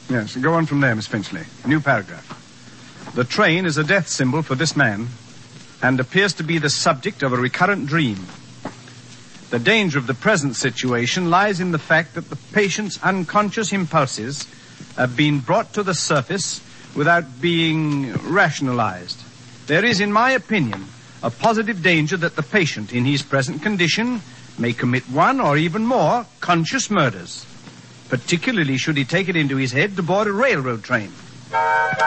Yes, go on from there, Miss Finchley. New paragraph. The train is a death symbol for this man and appears to be the subject of a recurrent dream. The danger of the present situation lies in the fact that the patient's unconscious impulses have been brought to the surface without being rationalized. There is, in my opinion, a positive danger that the patient, in his present condition, may commit one or even more conscious murders, particularly should he take it into his head to board a railroad train.